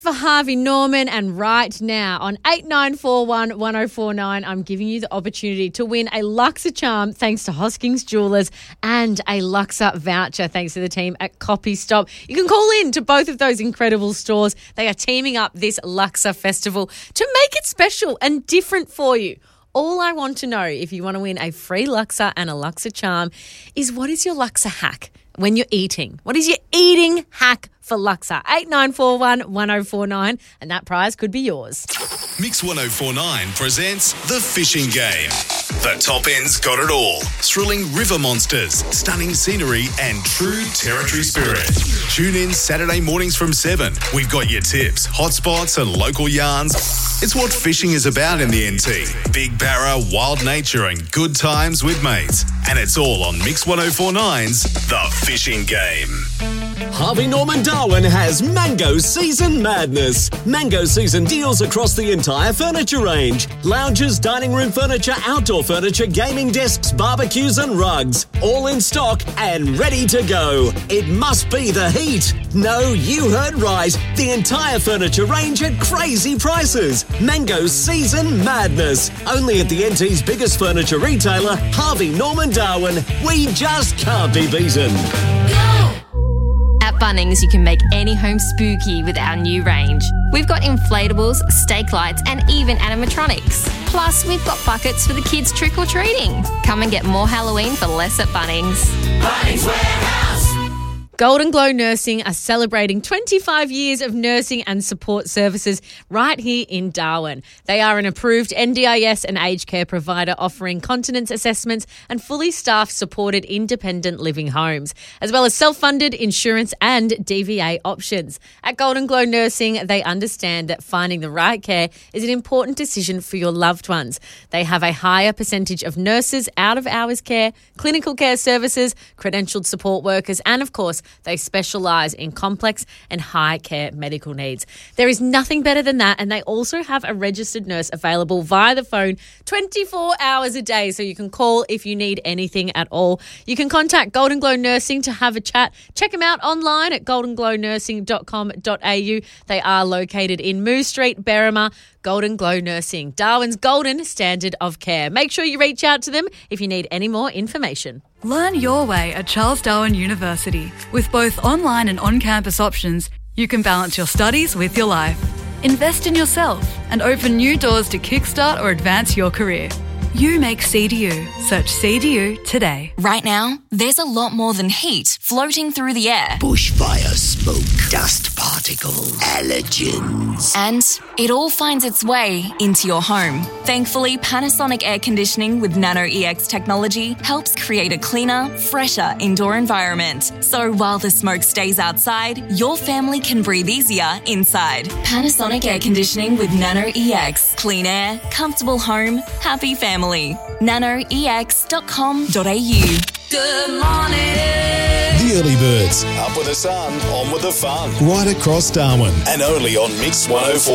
For Harvey Norman, and right now on 8941 1049, I'm giving you the opportunity to win a Luxor charm thanks to Hoskins Jewellers and a Luxor voucher thanks to the team at Copy Stop. You can call in to both of those incredible stores. They are teaming up this Luxor festival to make it special and different for you. All I want to know, if you want to win a free Luxor and a Luxor charm, is what is your Luxor hack when you're eating? What is your eating hack for Luxor? 8941 1049, and that prize could be yours. Mix 1049 presents The Fishing Game. The top end's got it all. Thrilling river monsters, stunning scenery, and true territory spirit. Tune in Saturday mornings from 7. We've got your tips, hotspots, and local yarns. It's what fishing is about in the NT. Big barra, wild nature, and good times with mates. And it's all on Mix 1049's The Fishing Game. Harvey Norman Darwin has Mango Season Madness. Mango Season deals across the entire furniture range. Lounges, dining room furniture, outdoor furniture, gaming desks, barbecues and rugs. All in stock and ready to go. It must be the heat. No, you heard right. The entire furniture range at crazy prices. Mango Season Madness. Only at the NT's biggest furniture retailer, Harvey Norman Darwin. We just can't be beaten. At Bunnings, you can make any home spooky with our new range. We've got inflatables, stake lights, and even animatronics. Plus, we've got buckets for the kids trick-or-treating. Come and get more Halloween for less at Bunnings. Bunnings Warehouse. Golden Glow Nursing are celebrating 25 years of nursing and support services right here in Darwin. They are an approved NDIS and aged care provider offering continence assessments and fully staffed supported independent living homes, as well as self-funded insurance and DVA options. At Golden Glow Nursing, they understand that finding the right care is an important decision for your loved ones. They have a higher percentage of nurses, out-of-hours care, clinical care services, credentialed support workers, and of course, they specialise in complex and high care medical needs. There is nothing better than that, and they also have a registered nurse available via the phone 24 hours a day, so you can call if you need anything at all. You can contact Golden Glow Nursing to have a chat. Check them out online at goldenglow.nursing.com.au. They are located in Moore Street, Berrima. Golden Glow Nursing, Darwin's golden standard of care. Make sure you reach out to them if you need any more information. Learn your way at Charles Darwin University. With both online and on-campus options, you can balance your studies with your life. Invest in yourself and open new doors to kickstart or advance your career. You make CDU. Search CDU today. Right now, there's a lot more than heat floating through the air. Bushfire smoke, dust particles, allergens. And it all finds its way into your home. Thankfully, Panasonic Air Conditioning with Nano EX technology helps create a cleaner, fresher indoor environment. So while the smoke stays outside, your family can breathe easier inside. Panasonic Air Conditioning with Nano EX. Clean air, comfortable home, happy family. nanoex.com.au. Good morning. The Early Birds. Up with the sun, on with the fun. Right across Darwin. And only on Mix 104.